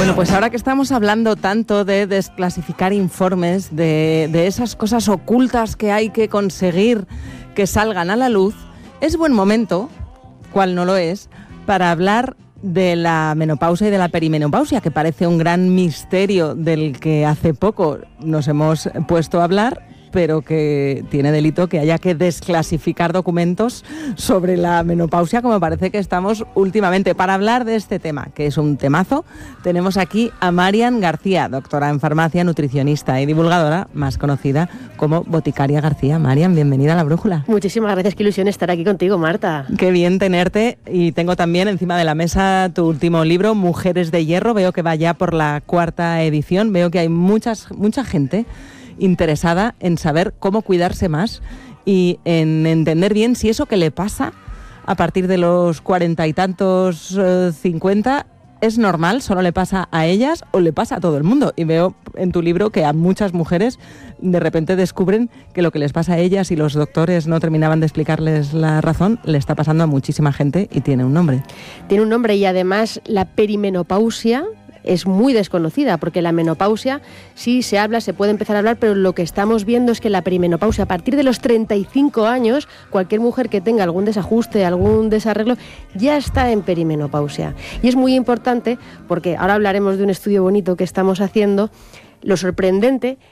Bueno, pues ahora que estamos hablando tanto de desclasificar informes, de esas cosas ocultas que hay que conseguir que salgan a la luz, es buen momento, cual no lo es, para hablar de la menopausia y de la perimenopausia, que parece un gran misterio del que hace poco nos hemos puesto a hablar, pero que tiene delito que haya que desclasificar documentos sobre la menopausia, como parece que estamos últimamente. Para hablar de este tema, que es un temazo, tenemos aquí a Marian García, doctora en farmacia, nutricionista y divulgadora, más conocida como Boticaria García. Marian, bienvenida a La Brújula. Muchísimas gracias, qué ilusión estar aquí contigo, Marta. Qué bien tenerte, y tengo también encima de la mesa tu último libro, Mujeres de Hierro. Veo que va ya por la 4ª edición, veo que hay mucha gente interesada en saber cómo cuidarse más y en entender bien si eso que le pasa a partir de los 40 y tantos, 50, es normal, solo le pasa a ellas o le pasa a todo el mundo. Y veo en tu libro que a muchas mujeres de repente descubren que lo que les pasa a ellas y los doctores no terminaban de explicarles la razón, le está pasando a muchísima gente y tiene un nombre. Tiene un nombre, y además la perimenopausia es muy desconocida, porque la menopausia sí se habla, se puede empezar a hablar, pero lo que estamos viendo es que la perimenopausia, a partir de los 35 años, cualquier mujer que tenga algún desajuste, algún desarreglo, ya está en perimenopausia. Y es muy importante, porque ahora hablaremos de un estudio bonito que estamos haciendo. Lo sorprendente